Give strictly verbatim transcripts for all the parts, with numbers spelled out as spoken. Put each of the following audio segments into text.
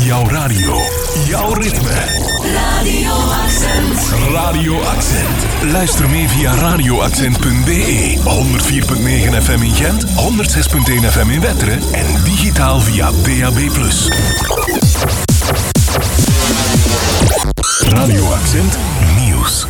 Jouw radio. Jouw ritme. Radio Accent. Radio Accent. Luister mee via radio accent punt b e. honderd vier komma negen F M in Gent, honderd zes komma één F M in Wetteren en digitaal via D A B plus. Radio Accent Nieuws.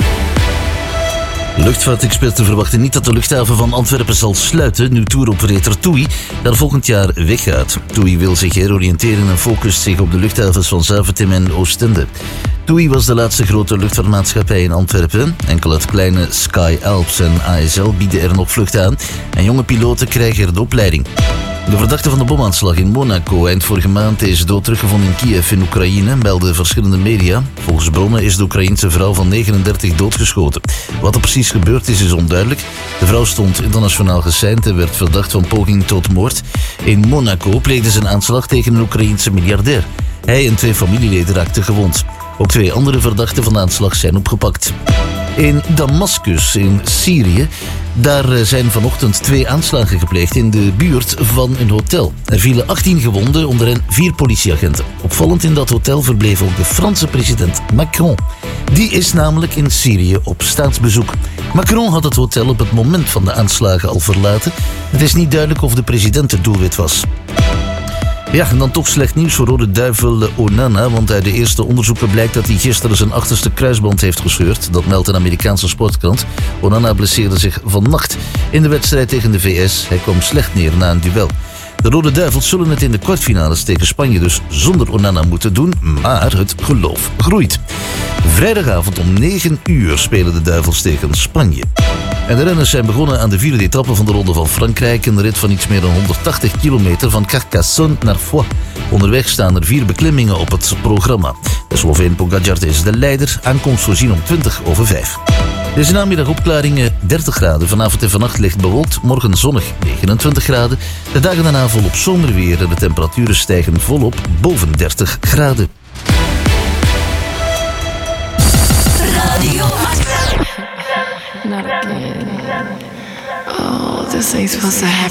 Luchtvaartexperten verwachten niet dat de luchthaven van Antwerpen zal sluiten nu touroperator TUI daar volgend jaar weggaat. TUI wil zich heroriënteren en focust zich op de luchthavens van Zaventem en Oostende. TUI was de laatste grote luchtvaartmaatschappij in Antwerpen. Enkel het kleine Sky Alps en A S L bieden er nog vlucht aan en jonge piloten krijgen er de opleiding. De verdachte van de bomaanslag in Monaco eind vorige maand is dood teruggevonden in Kiev in Oekraïne, melden verschillende media. Volgens bronnen is de Oekraïense vrouw van negenendertig doodgeschoten. Wat er precies gebeurd is, is onduidelijk. De vrouw stond internationaal geseind en werd verdacht van poging tot moord. In Monaco pleegde ze een aanslag tegen een Oekraïense miljardair. Hij en twee familieleden raakten gewond. Ook twee andere verdachten van de aanslag zijn opgepakt. In Damascus in Syrië, daar zijn vanochtend twee aanslagen gepleegd in de buurt van een hotel. Er vielen achttien gewonden, onder hen vier politieagenten. Opvallend, in dat hotel verbleef ook de Franse president Macron. Die is namelijk in Syrië op staatsbezoek. Macron had het hotel op het moment van de aanslagen al verlaten. Het is niet duidelijk of de president het doelwit was. Ja, en dan toch slecht nieuws voor Rode Duivel Onana, want uit de eerste onderzoeken blijkt dat hij gisteren zijn achterste kruisband heeft gescheurd. Dat meldt een Amerikaanse sportkrant. Onana blesseerde zich vannacht in de wedstrijd tegen de V S. Hij kwam slecht neer na een duel. De Rode Duivels zullen het in de kwartfinales tegen Spanje dus zonder Onana moeten doen, maar het geloof groeit. Vrijdagavond om negen uur spelen de Duivels tegen Spanje. En de renners zijn begonnen aan de vierde etappe van de Ronde van Frankrijk. Een rit van iets meer dan honderdtachtig kilometer van Carcassonne naar Foix. Onderweg staan er vier beklimmingen op het programma. De Sloveen Pogačar is de leider. Aankomst voorzien om twintig over vijf. Deze namiddag opklaringen dertig graden. Vanavond en vannacht licht bewolkt. Morgen zonnig negenentwintig graden. De dagen daarna volop zomerweer en de temperaturen stijgen volop boven dertig graden. Radio Accent. Not again. Oh, this ain't supposed to happen.